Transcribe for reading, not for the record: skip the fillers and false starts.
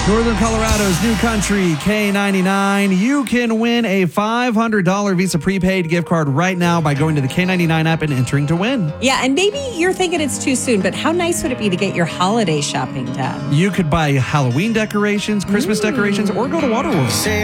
Northern Colorado's new country, K99. You can win a $500 Visa prepaid gift card right now by going to the K99 app and entering to win. Yeah, and maybe you're thinking it's too soon, but how nice would it be to get your holiday shopping done? You could buy Halloween decorations, Christmas decorations, or go to Waterworld.